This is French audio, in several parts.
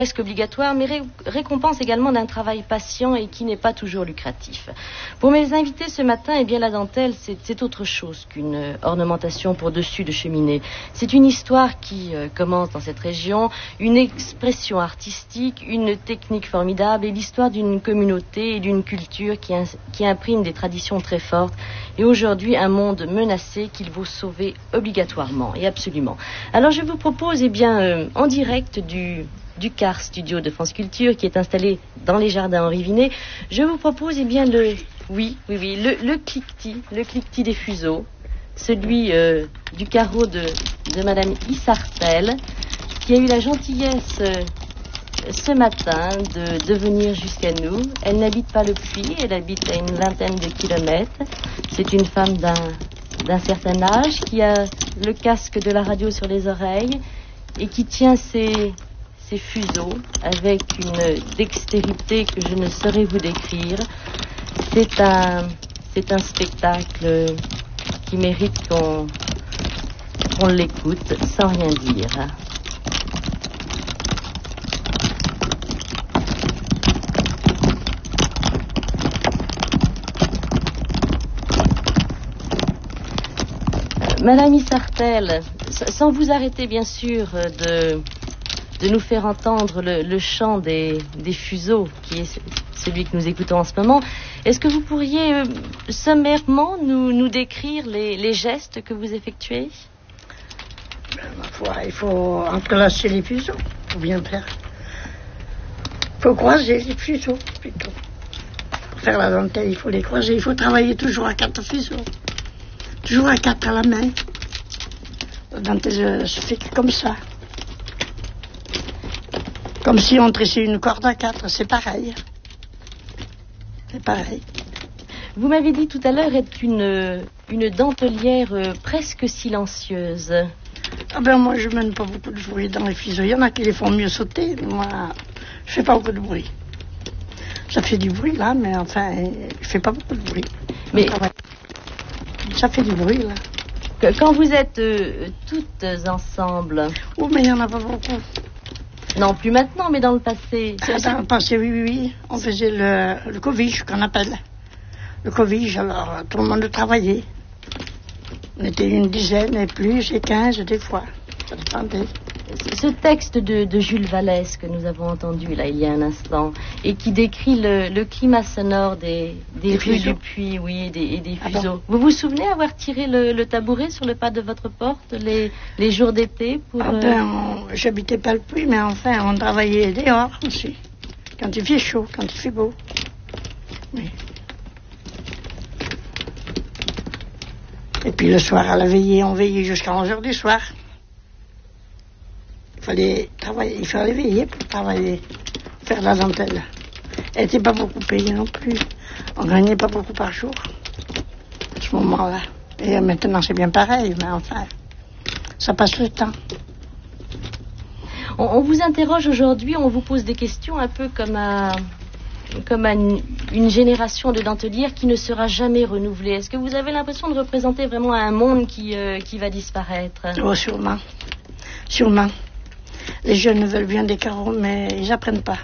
presque obligatoire, mais récompense également d'un travail patient et qui n'est pas toujours lucratif. Pour mes invités ce matin, eh bien, la dentelle, c'est autre chose qu'une ornementation pour dessus de cheminée. C'est une histoire qui commence dans cette région, une expression artistique, une technique formidable et l'histoire d'une communauté et d'une culture qui imprime des traditions très fortes et aujourd'hui un monde menacé qu'il faut sauver obligatoirement et absolument. Alors je vous propose, eh bien, en direct du CAR Studio de France Culture qui est installé dans les jardins Henri Vinet. Je vous propose le cliquetis des fuseaux, celui du carreau de Madame Issartel, qui a eu la gentillesse ce matin de venir jusqu'à nous. Elle n'habite pas le Puy, elle habite à une vingtaine de kilomètres. C'est une femme d'un certain âge qui a le casque de la radio sur les oreilles et qui tient ses fuseaux avec une dextérité que je ne saurais vous décrire. C'est un spectacle qui mérite qu'on l'écoute sans rien dire. Madame Issartel, sans vous arrêter bien sûr de nous faire entendre le chant des fuseaux, qui est celui que nous écoutons en ce moment. Est-ce que vous pourriez sommairement nous décrire les gestes que vous effectuez ? Ma foi, il faut entrelacer les fuseaux, pour bien faire. Il faut croiser les fuseaux, plutôt. Pour faire la dentelle, il faut les croiser. Il faut travailler toujours à 4 fuseaux. Toujours à 4 à la main. La dentelle se fait comme ça. Comme si on tressait une corde à 4, c'est pareil. C'est pareil. Vous m'avez dit tout à l'heure être une dentelière presque silencieuse. Ah ben moi je mène pas beaucoup de bruit dans les fuseaux. Il y en a qui les font mieux sauter. Moi, je fais pas beaucoup de bruit. Ça fait du bruit là, mais enfin, je fais pas beaucoup de bruit. Mais ça fait du bruit là. Quand vous êtes toutes ensemble. Oh mais il y en a pas beaucoup. Non, plus maintenant, mais dans le passé. Dans le passé, oui. On faisait le covige, qu'on appelle. Le covige, alors tout le monde travaillait. On était une dizaine et plus, et 15 des fois. Ça dépendait. Ce texte de Jules Vallès que nous avons entendu là il y a un instant et qui décrit le climat sonore des rues du Puy, oui, et des fuseaux. Bon. Vous vous souvenez avoir tiré le tabouret sur le pas de votre porte les jours d'été pour... J'habitais pas le Puy, mais enfin on travaillait dehors aussi. Quand il fait chaud, quand il fait beau. Oui. Et puis le soir à la veillée, on veillait jusqu'à 11h du soir. Il fallait travailler, il fallait veiller pour travailler, faire la dentelle. Elle n'était pas beaucoup payée non plus. On gagnait pas beaucoup par jour, à ce moment-là. Et maintenant, c'est bien pareil, mais enfin, ça passe le temps. On vous interroge aujourd'hui, on vous pose des questions un peu comme à une génération de dentelières qui ne sera jamais renouvelée. Est-ce que vous avez l'impression de représenter vraiment un monde qui va disparaître ? Oh, sûrement. Sûrement. Les jeunes veulent bien des carreaux, mais ils n'apprennent pas.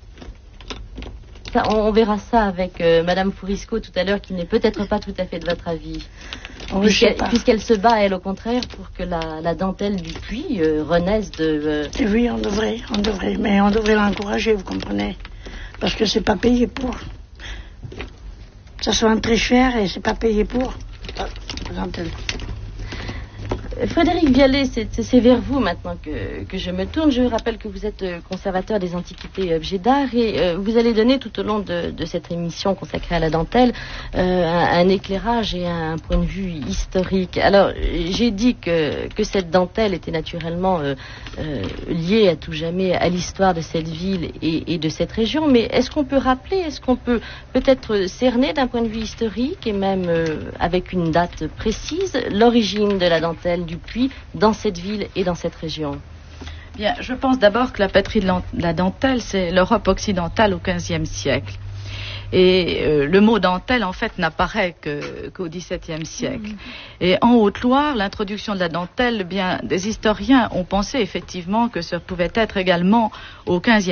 Ça, on verra ça avec Madame Fourisco tout à l'heure, qui n'est peut-être pas tout à fait de votre avis. Puisqu'elle se bat, elle, au contraire, pour que la dentelle du Puy renaisse de... Oui, on devrait. Mais on devrait l'encourager, vous comprenez. Parce que c'est pas payé pour. Ça soit très cher et c'est pas payé pour. La dentelle. Frédéric Vialet, c'est vers vous maintenant que je me tourne. Je rappelle que vous êtes conservateur des antiquités et objets d'art et vous allez donner tout au long de cette émission consacrée à la dentelle un éclairage et un point de vue historique. Alors, j'ai dit que cette dentelle était naturellement liée à tout jamais à l'histoire de cette ville et de cette région, mais est-ce qu'on peut rappeler, est-ce qu'on peut peut-être cerner d'un point de vue historique et même avec une date précise l'origine de la dentelle du Puy dans cette ville et dans cette région? Bien, je pense d'abord que la patrie de la dentelle, c'est l'Europe occidentale au XVe siècle. Et le mot dentelle, en fait, n'apparaît qu'au XVIIe siècle. Et en Haute-Loire, l'introduction de la dentelle, bien, des historiens ont pensé effectivement que ça pouvait être également au XVe